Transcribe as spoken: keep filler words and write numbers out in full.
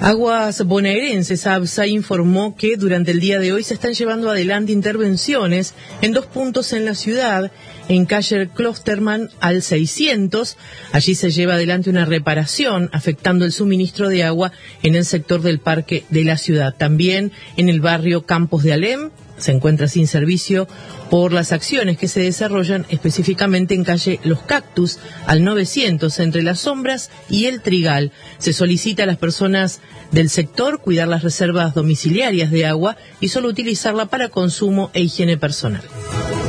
Aguas Bonaerenses, ABSA, informó que durante el día de hoy se están llevando adelante intervenciones en dos puntos en la ciudad, en calle Klosterman al seiscientos. Allí se lleva adelante una reparación afectando el suministro de agua en el sector del parque de la ciudad. También en el barrio Campos de Alem se encuentra sin servicio por las acciones que se desarrollan específicamente en calle Los Cactus al novecientos, entre Las Sombras y El Trigal. Se solicita a las personas del sector cuidar las reservas domiciliarias de agua y solo utilizarla para consumo e higiene personal.